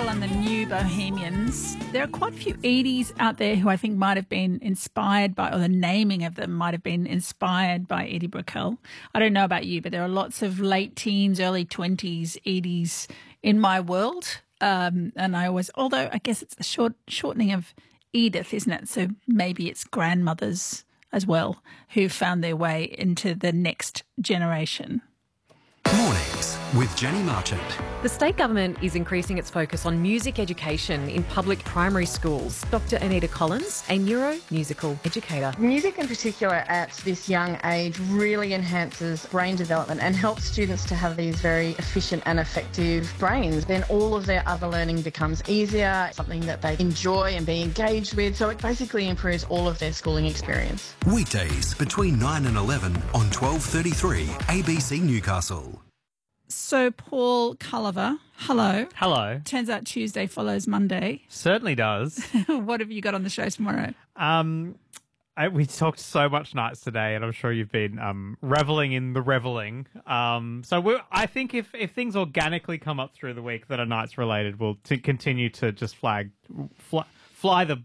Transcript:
and the New Bohemians. There are quite a few Edie's out there who I think might have been inspired by, or the naming of them might have been inspired by Edie Brickell. I don't know about you, but there are lots of late teens, early 20s Edie's in my world. And I always, although I guess it's a shortening of Edith, isn't it? So maybe it's grandmothers as well who found their way into the next generation. Mornings with Jenny Marchant. The state government is increasing its focus on music education in public primary schools. Dr Anita Collins, a neuro-musical educator. Music in particular at this young age really enhances brain development and helps students to have these very efficient and effective brains. Then all of their other learning becomes easier, something that they enjoy and be engaged with. So it basically improves all of their schooling experience. Weekdays between 9 and 11 on 12:33 ABC Newcastle. So, Paul Culliver, hello. Hello. Turns out Tuesday follows Monday. Certainly does. What have you got on the show tomorrow? We talked so much nights today, and I'm sure you've been reveling in the reveling. I think if things organically come up through the week that are nights related, we'll continue to just fly the